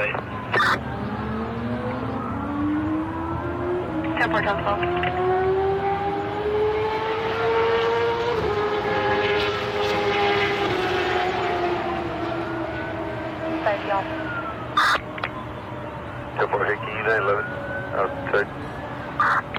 site. 10-4, 10-12. Side y'all. 10-4, hey, can you 911 outside?